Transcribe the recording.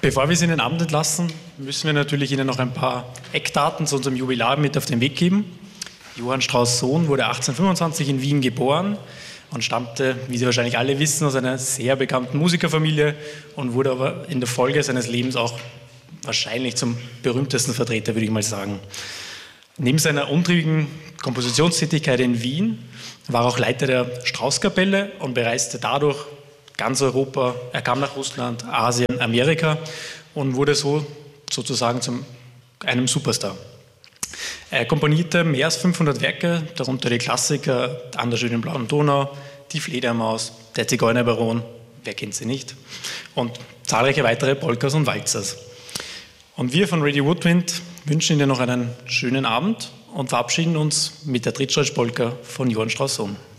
Bevor wir Sie in den Abend entlassen, müssen wir natürlich Ihnen noch ein paar Eckdaten zu unserem Jubilar mit auf den Weg geben. Johann Strauss Sohn wurde 1825 in Wien geboren und stammte, wie Sie wahrscheinlich alle wissen, aus einer sehr bekannten Musikerfamilie und wurde aber in der Folge seines Lebens auch wahrscheinlich zum berühmtesten Vertreter, würde ich mal sagen. Neben seiner umtriebigen Kompositionstätigkeit in Wien war er auch Leiter der Straußkapelle und bereiste dadurch ganz Europa. Er kam nach Russland, Asien, Amerika und wurde so sozusagen zu einem Superstar. Er komponierte mehr als 500 Werke, darunter die Klassiker An der schönen blauen Donau, Die Fledermaus, Der Zigeunerbaron, wer kennt sie nicht, und zahlreiche weitere Polkas und Walzers. Und wir von Radio Woodwind wünschen Ihnen noch einen schönen Abend und verabschieden uns mit der Trittschreitsch-Polka von Johann Strauss Sohn.